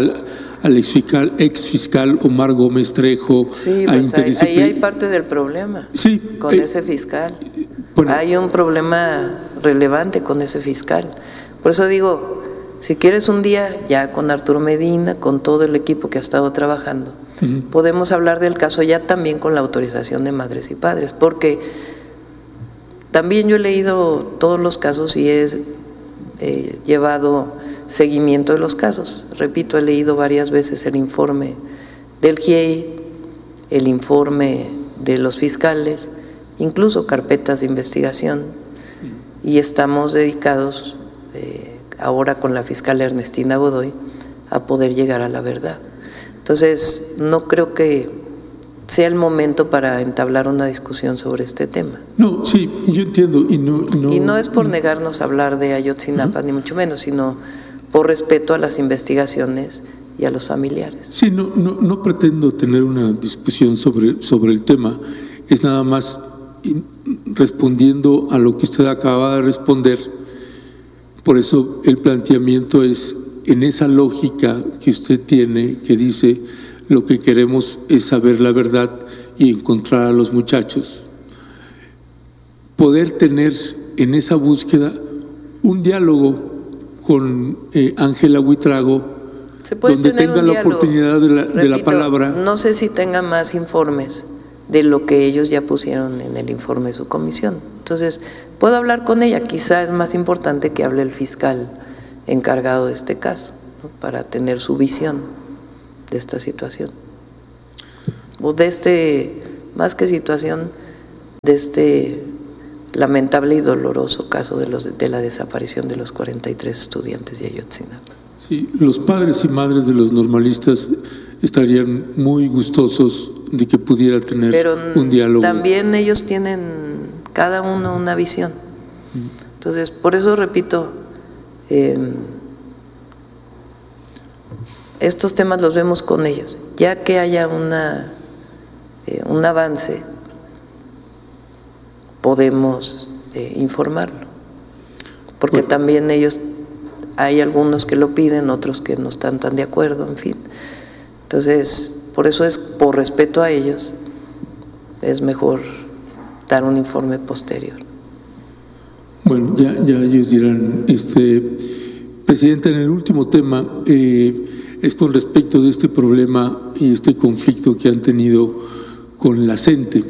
exfiscal Omar Gómez Trejo, sí, pues ahí hay parte del problema, sí, con ese fiscal. Bueno, hay un problema relevante con ese fiscal. Por eso digo, si quieres un día, ya con Arturo Medina, con todo el equipo que ha estado trabajando, podemos hablar del caso ya también con la autorización de madres y padres, porque también yo he leído todos los casos y he llevado seguimiento de los casos. Repito, he leído varias veces el informe del GIEI, el informe de los fiscales, incluso carpetas de investigación, y estamos dedicados ahora con la fiscal Ernestina Godoy a poder llegar a la verdad. Entonces, no creo que sea el momento para entablar una discusión sobre este tema. No, sí, yo entiendo. Y no es por negarnos a hablar de Ayotzinapa, ni mucho menos, sino por respeto a las investigaciones y a los familiares. Sí, no pretendo tener una discusión sobre el tema, es nada más respondiendo a lo que usted acaba de responder. Por eso el planteamiento es en esa lógica que usted tiene, que dice: lo que queremos es saber la verdad y encontrar a los muchachos. Poder tener en esa búsqueda un diálogo con Ángela Huitrago, donde tenga la oportunidad de la palabra. No sé si tenga más informes de lo que ellos ya pusieron en el informe de su comisión. Entonces, puedo hablar con ella, quizá es más importante que hable el fiscal encargado de este caso, ¿no?, para tener su visión de esta situación. O de más que situación, de este lamentable y doloroso caso de la desaparición de los 43 estudiantes de Ayotzinapa. Sí, los padres y madres de los normalistas estarían muy gustosos de que pudiera tener un diálogo. También ellos tienen cada uno una visión. Entonces, por eso repito, estos temas los vemos con ellos. Ya que haya un avance, podemos informarlo. Porque también ellos, hay algunos que lo piden, otros que no están tan de acuerdo, en fin. Entonces, por eso es, por respeto a ellos, es mejor dar un informe posterior. Bueno, ya ellos dirán. Presidenta, en el último tema es con respecto de este problema y este conflicto que han tenido con la CENTE.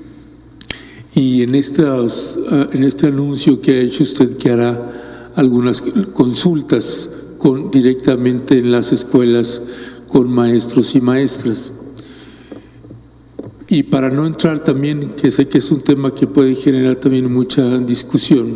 Y en este anuncio que ha hecho usted, que hará algunas consultas directamente en las escuelas con maestros y maestras. Y para no entrar también, que sé que es un tema que puede generar también mucha discusión,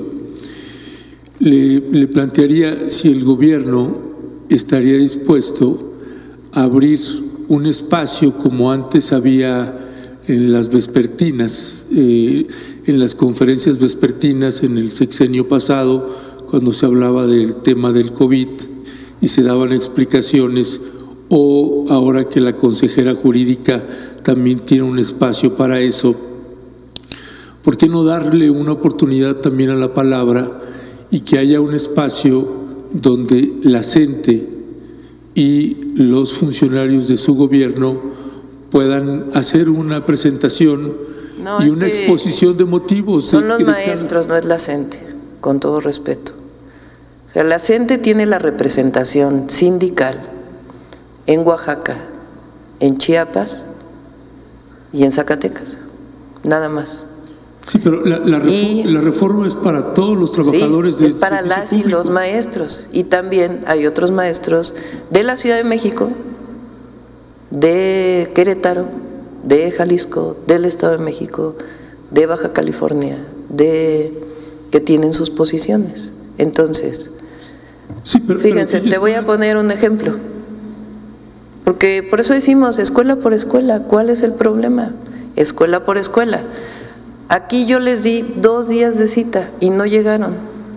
le plantearía si el gobierno estaría dispuesto a abrir un espacio como antes había en las vespertinas, en las conferencias vespertinas en el sexenio pasado, cuando se hablaba del tema del COVID y se daban explicaciones, o ahora que la consejera jurídica también tiene un espacio para eso. ¿Por qué no darle una oportunidad también a la palabra y que haya un espacio donde la CENTE y los funcionarios de su gobierno puedan hacer una presentación y una exposición de motivos? Son los maestros, no es la CENTE, con todo respeto. O sea, la CENTE tiene la representación sindical en Oaxaca, en Chiapas y en Zacatecas, nada más. Sí, pero la reforma es para todos los trabajadores es para las y los maestros, y también hay otros maestros de la Ciudad de México, de Querétaro, de Jalisco, del Estado de México, de Baja California, que tienen sus posiciones. Entonces, fíjense, te voy a poner un ejemplo, porque por eso decimos escuela por escuela. ¿Cuál es el problema? Escuela por escuela. Aquí yo les di 2 días de cita y no llegaron.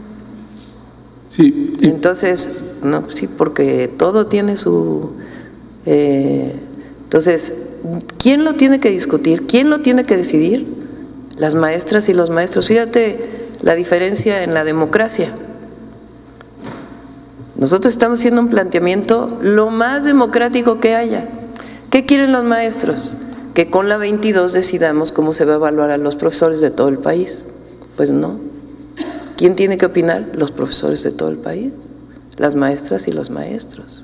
Sí. Entonces, no, sí, porque todo tiene su... entonces, ¿quién lo tiene que discutir? ¿Quién lo tiene que decidir? Las maestras y los maestros. Fíjate la diferencia en la democracia. Nosotros estamos haciendo un planteamiento lo más democrático que haya. ¿Qué quieren los maestros? Que con la 22 decidamos cómo se va a evaluar a los profesores de todo el país. Pues no. ¿Quién tiene que opinar? Los profesores de todo el país, las maestras y los maestros.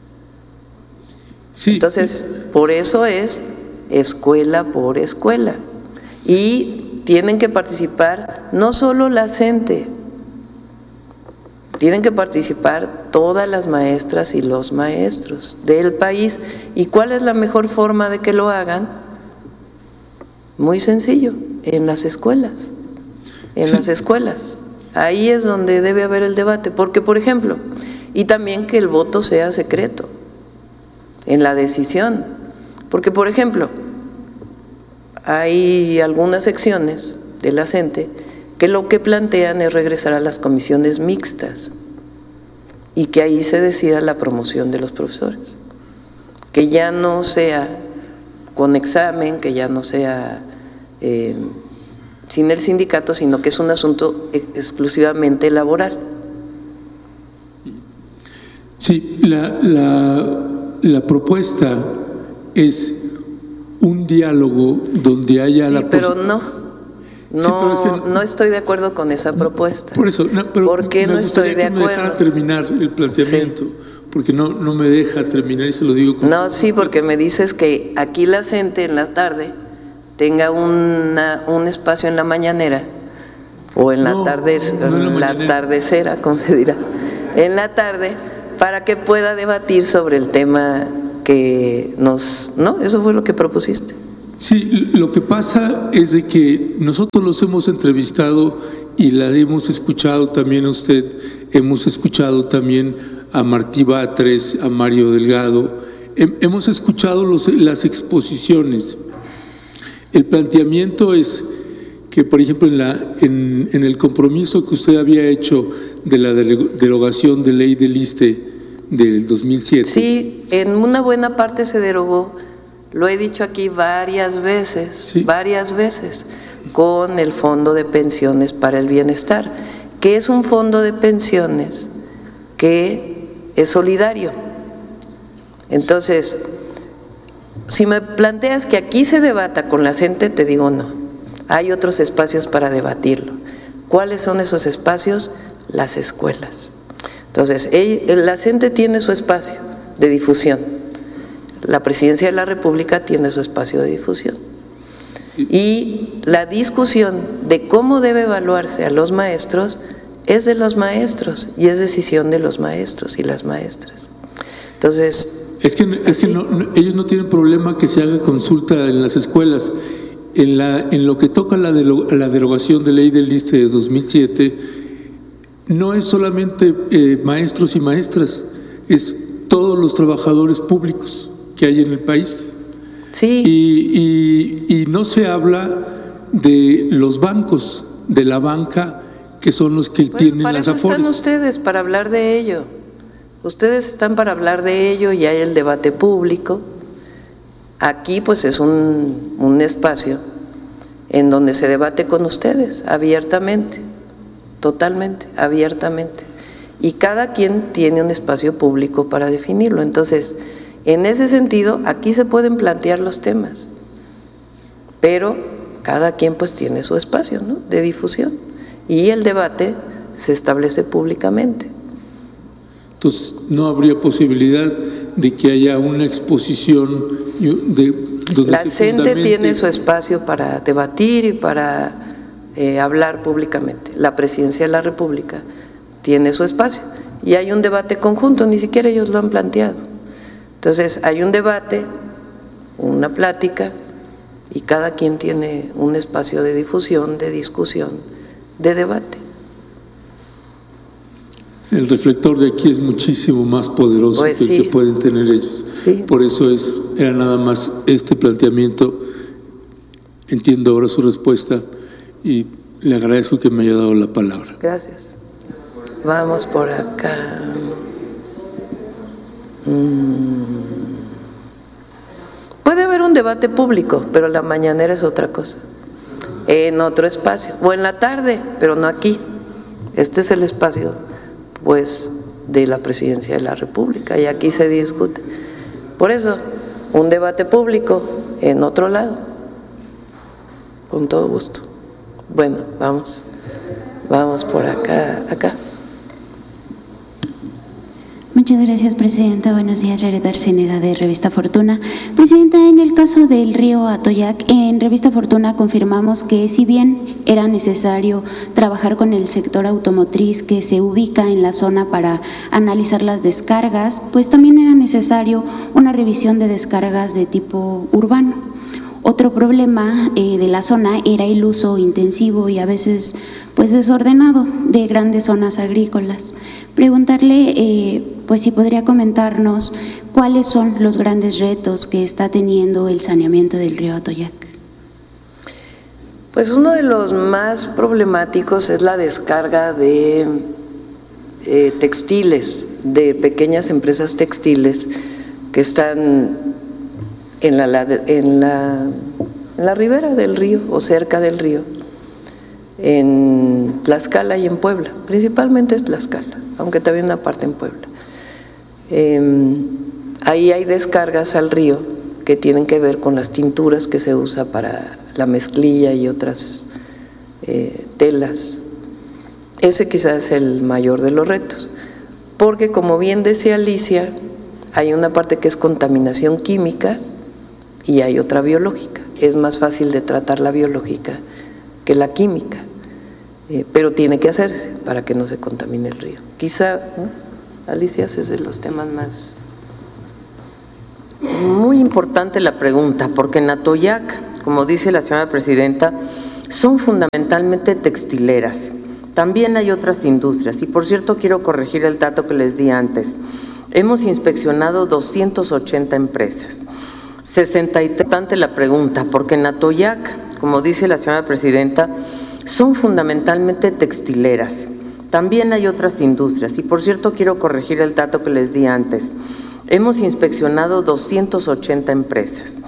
Sí. Entonces, por eso es escuela por escuela. Y tienen que participar no solo la CENTE, tienen que participar todas las maestras y los maestros del país. ¿Y cuál es la mejor forma de que lo hagan? Muy sencillo, en las escuelas. En las escuelas. Ahí es donde debe haber el debate. Porque, por ejemplo, y también que el voto sea secreto en la decisión. Porque, por ejemplo, hay algunas secciones de la CENTE que lo que plantean es regresar a las comisiones mixtas y que ahí se decida la promoción de los profesores, que ya no sea con examen, que ya no sea sin el sindicato, sino que es un asunto exclusivamente laboral. Sí, la propuesta es un diálogo donde haya la posibilidad. Pero no estoy de acuerdo con esa propuesta. Por eso, ¿por qué no estoy de acuerdo? Me deja terminar el planteamiento, porque no me deja terminar y se lo digo. No, sí, porque me dices que aquí la CENTE en la tarde tenga un espacio en la mañanera o en la tardecera, ¿cómo se dirá? En la tarde, para que pueda debatir sobre el tema que ¿no? Eso fue lo que propusiste. Sí, lo que pasa es de que nosotros los hemos entrevistado y la hemos escuchado también a usted, hemos escuchado también a Martí Batres, a Mario Delgado, hemos escuchado las exposiciones. El planteamiento es que, por ejemplo, en el compromiso que usted había hecho de la derogación de ley del ISSSTE del 2007. Sí, en una buena parte se derogó, lo he dicho aquí varias veces, sí, con el Fondo de Pensiones para el Bienestar, que es un fondo de pensiones que es solidario. Entonces, si me planteas que aquí se debata con la gente, te digo no. Hay otros espacios para debatirlo. ¿Cuáles son esos espacios? Las escuelas. Entonces, la gente tiene su espacio de difusión. La Presidencia de la República tiene su espacio de difusión. Y la discusión de cómo debe evaluarse a los maestros es de los maestros y es decisión de los maestros y las maestras. Entonces, ellos no tienen problema que se haga consulta en las escuelas. En lo que toca a la derogación de ley del ISSSTE de 2007, no es solamente maestros y maestras, es todos los trabajadores públicos que hay en el país. Sí. Y no se habla de los bancos, de la banca, que son los que tienen las afores. Para eso están ustedes, para hablar de ello. Ustedes están para hablar de ello y hay el debate público. Aquí pues es un espacio en donde se debate con ustedes abiertamente, totalmente, abiertamente. Y cada quien tiene un espacio público para definirlo. Entonces, en ese sentido, aquí se pueden plantear los temas, pero cada quien pues tiene su espacio, ¿no?, de difusión. Y el debate se establece públicamente. Entonces, ¿no habría posibilidad de que haya una exposición donde la gente tiene su espacio para debatir y para hablar públicamente? La Presidencia de la República tiene su espacio y hay un debate conjunto, ni siquiera ellos lo han planteado. Entonces, hay un debate, una plática, y cada quien tiene un espacio de difusión, de discusión, de debate. El reflector de aquí es muchísimo más poderoso pues que sí, el que pueden tener ellos. Sí. Por eso era nada más este planteamiento. Entiendo ahora su respuesta y le agradezco que me haya dado la palabra. Gracias. Vamos por acá. Puede haber un debate público, pero la mañanera es otra cosa. En otro espacio, o en la tarde, pero no aquí. Este es el espacio pues de la Presidencia de la República y aquí se discute. Por eso, un debate público en otro lado, con todo gusto. Bueno, vamos por acá. Muchas gracias, Presidenta. Buenos días, Yaret Arcénega, de Revista Fortuna. Presidenta, en el caso del río Atoyac, en Revista Fortuna confirmamos que si bien era necesario trabajar con el sector automotriz que se ubica en la zona para analizar las descargas, pues también era necesario una revisión de descargas de tipo urbano. Otro problema de la zona era el uso intensivo y a veces pues desordenado de grandes zonas agrícolas. Preguntarle pues si podría comentarnos cuáles son los grandes retos que está teniendo el saneamiento del río Atoyac. Pues uno de los más problemáticos es la descarga de textiles, de pequeñas empresas textiles que están en la ribera del río o cerca del río, en Tlaxcala y en Puebla, principalmente es Tlaxcala, aunque también una parte en Puebla. Ahí hay descargas al río que tienen que ver con las tinturas que se usa para la mezclilla y otras telas. Ese quizás es el mayor de los retos, porque como bien decía Alicia, hay una parte que es contaminación química y hay otra biológica. Es más fácil de tratar la biológica que la química, pero tiene que hacerse para que no se contamine el río. Quizá, Alicia, ese es de los temas más... Muy importante la pregunta, porque en Atoyac, como dice la señora presidenta, son fundamentalmente textileras. También hay otras industrias. Y por cierto, quiero corregir el dato que les di antes. Hemos inspeccionado 280 empresas. 63. Importante la pregunta, porque en Atoyac, como dice la señora presidenta, son fundamentalmente textileras. También hay otras industrias. Y por cierto, quiero corregir el dato que les di antes. Hemos inspeccionado 280 empresas.